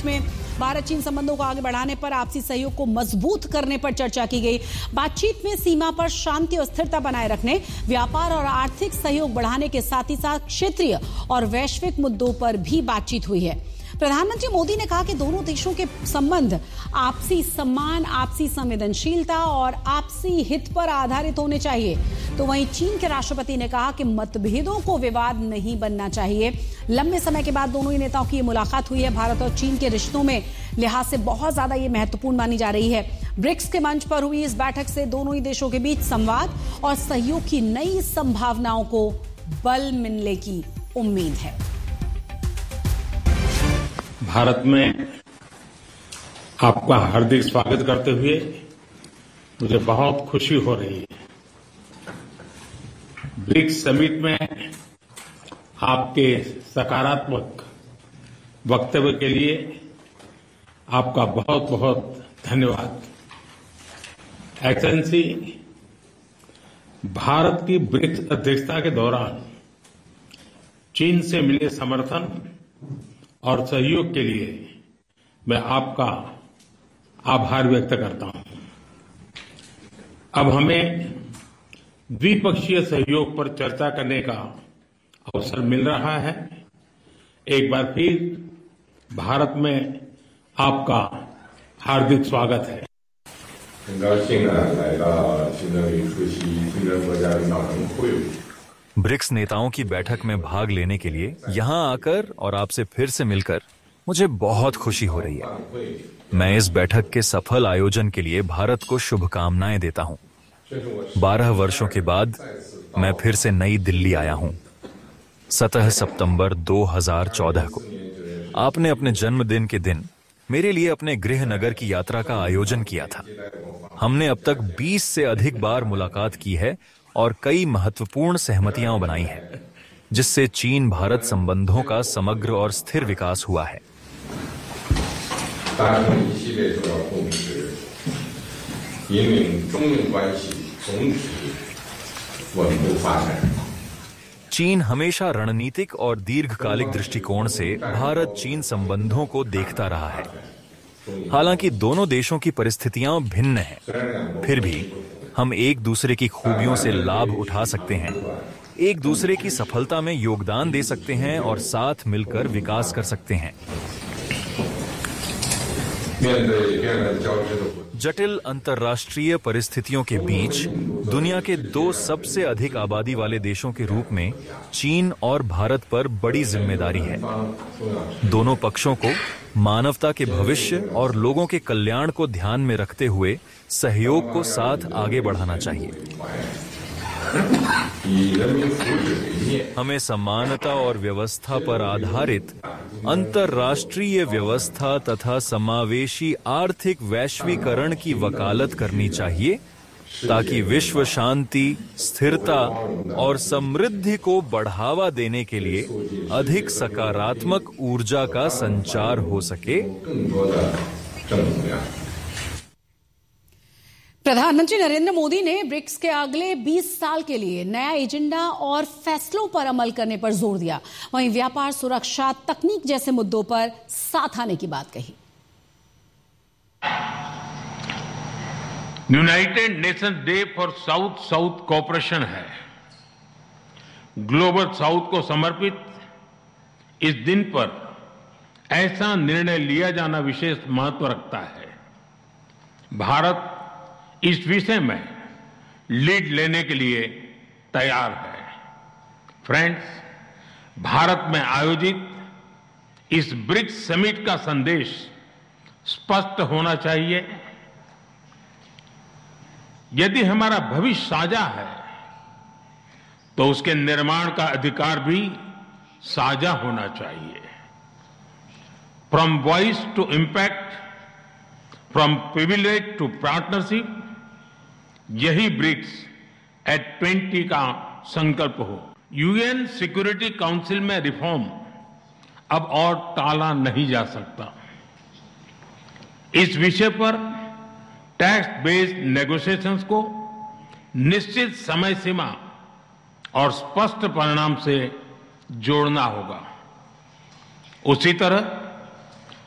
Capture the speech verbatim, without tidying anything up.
बीच में भारत चीन संबंधों को आगे बढ़ाने पर, आपसी सहयोग को मजबूत करने पर चर्चा की गई। बातचीत में सीमा पर शांति और स्थिरता बनाए रखने, व्यापार और आर्थिक सहयोग बढ़ाने के साथ ही साथ क्षेत्रीय और वैश्विक मुद्दों पर भी बातचीत हुई है। प्रधानमंत्री मोदी ने कहा कि दोनों देशों के संबंध आपसी सम्मान, आपसी संवेदनशीलता और आपसी हित पर आधारित होने चाहिए। तो वहीं चीन के राष्ट्रपति ने कहा कि मतभेदों को विवाद नहीं बनना चाहिए। लंबे समय के बाद दोनों ही नेताओं की ये मुलाकात हुई है। भारत और चीन के रिश्तों में लिहाज से बहुत ज्यादा ये महत्वपूर्ण मानी जा रही है। ब्रिक्स के मंच पर हुई इस बैठक से दोनों ही देशों के बीच संवाद और सहयोग की नई संभावनाओं को बल मिलने की उम्मीद है। भारत में आपका हार्दिक स्वागत करते हुए मुझे बहुत खुशी हो रही है। ब्रिक्स समिट में आपके सकारात्मक वक्तव्य के लिए आपका बहुत बहुत धन्यवाद। एक्सेलेंसी, भारत की ब्रिक्स अध्यक्षता के दौरान चीन से मिले समर्थन और सहयोग के लिए मैं आपका आभार व्यक्त करता हूं। अब हमें द्विपक्षीय सहयोग पर चर्चा करने का अवसर मिल रहा है। एक बार फिर भारत में आपका हार्दिक स्वागत है। ब्रिक्स नेताओं की बैठक में भाग लेने के लिए यहां आकर और आपसे फिर से मिलकर मुझे बहुत खुशी हो रही है। मैं इस बैठक के सफल आयोजन के लिए भारत को शुभकामनाएं देता हूं। बारह वर्षों के बाद मैं फिर से नई दिल्ली आया हूं। सत्रह सितंबर दो हज़ार चौदह को आपने अपने जन्मदिन के दिन मेरे लिए अपने गृह नगर की यात्रा का आयोजन किया था। हमने अब तक बीस से अधिक बार मुलाकात की है और कई महत्वपूर्ण सहमतियां बनाई हैं, जिससे चीन भारत संबंधों का समग्र और स्थिर विकास हुआ है। चीन हमेशा रणनीतिक और दीर्घकालिक दृष्टिकोण से भारत चीन संबंधों को देखता रहा है। हालांकि दोनों देशों की परिस्थितियां भिन्न हैं, फिर भी हम एक दूसरे की खूबियों से लाभ उठा सकते हैं, एक दूसरे की सफलता में योगदान दे सकते हैं और साथ मिलकर विकास कर सकते हैं। जटिल अंतर्राष्ट्रीय परिस्थितियों के बीच दुनिया के दो सबसे अधिक आबादी वाले देशों के रूप में चीन और भारत पर बड़ी जिम्मेदारी है। दोनों पक्षों को मानवता के भविष्य और लोगों के कल्याण को ध्यान में रखते हुए सहयोग को साथ आगे बढ़ाना चाहिए। हमें समानता और व्यवस्था पर आधारित अंतर्राष्ट्रीय व्यवस्था तथा समावेशी आर्थिक वैश्वीकरण की वकालत करनी चाहिए, ताकि विश्व शांति, स्थिरता और समृद्धि को बढ़ावा देने के लिए अधिक सकारात्मक ऊर्जा का संचार हो सके। प्रधानमंत्री नरेंद्र मोदी ने ब्रिक्स के अगले बीस साल के लिए नया एजेंडा और फैसलों पर अमल करने पर जोर दिया। वहीं व्यापार, सुरक्षा, तकनीक जैसे मुद्दों पर साथ आने की बात कही। United Nations day for south south cooperation है। ग्लोबल साउथ को समर्पित इस दिन पर ऐसा निर्णय लिया जाना विशेष महत्व रखता है। भारत इस विषय में लीड लेने के लिए तैयार है। फ्रेंड्स, भारत में आयोजित इस ब्रिक्स समिट का संदेश स्पष्ट होना चाहिए। यदि हमारा भविष्य साझा है, तो उसके निर्माण का अधिकार भी साझा होना चाहिए। From voice to impact, from privilege to partnership, यही ब्रिक्स एट ट्वेंटी का संकल्प हो। यूएन सिक्योरिटी काउंसिल में रिफॉर्म अब और टाला नहीं जा सकता। इस विषय पर टैक्स बेस्ड नेगोशिएशंस को निश्चित समय सीमा और स्पष्ट परिणाम से जोड़ना होगा। उसी तरह